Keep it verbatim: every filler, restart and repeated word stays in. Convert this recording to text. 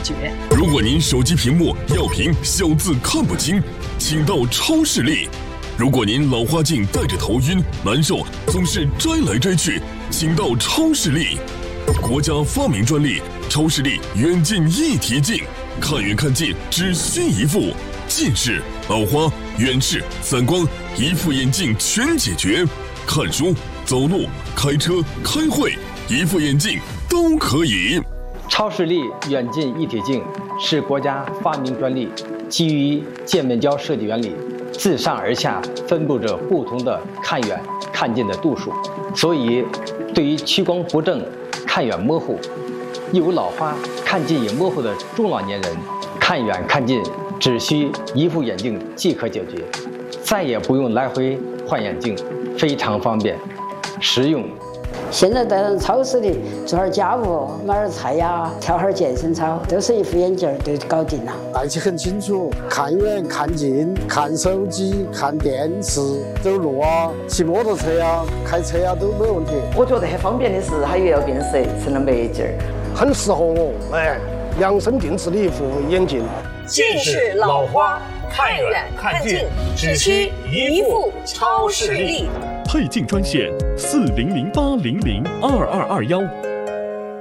决。 如果您手机屏幕要屏小字看不清，请到超视力。如果您老花镜戴着头晕难受，总是摘来摘去，请到超视力。国家发明专利超视力远近一体镜，看远看近只需一副，近视、老花、远视、散光一副眼镜全解决。看书、走路、开车、开会，一副眼镜都可以。 超视力远近一体镜是国家发明专利，基于渐面胶设计原理，自上而下分布着不同的看远看近的度数，所以对于屈光不正、看远模糊、有老花、看近也模糊的中老年人，看远看近只需一副眼镜即可解决，再也不用来回换眼镜，非常方便实用。 现在在超市里做点家务，买点菜呀，跳下健身操，都是一副眼镜就搞定了。 戴起很清楚，看远看近，看手机、看电视，走路啊、骑摩托车呀、开车呀都没问题。 我觉得很方便的是，它又要变色成了墨镜， 很适合我。哎，量身定制的一副眼镜。 近视、老花、看远看近，只需一副超视力。 配镜专线：四零零八零零二二二幺。